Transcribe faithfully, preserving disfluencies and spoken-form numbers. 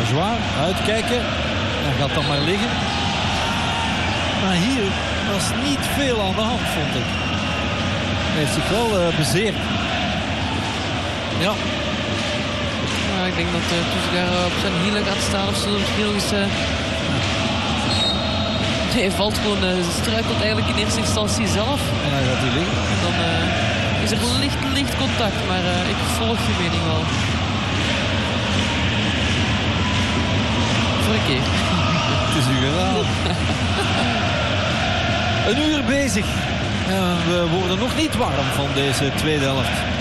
Bourgeois, uitkijken. Hij gaat dan maar liggen. Maar hier was niet veel aan de hand, vond ik. Hij heeft zich wel uh, bezeerd. Ja. Ja, ik denk dat uh, Toezegaar uh, op zijn hielen gaat staan of zo. Misschien nog eens... Uh... Nee, hij valt gewoon, uh, struikelt eigenlijk in eerste instantie zelf. En dan gaat hij liggen. En dan uh, is er licht, licht contact, maar uh, ik volg je mening wel. Voor een keer. Het is u gedaan. Een uur bezig. En we worden nog niet warm van deze tweede helft.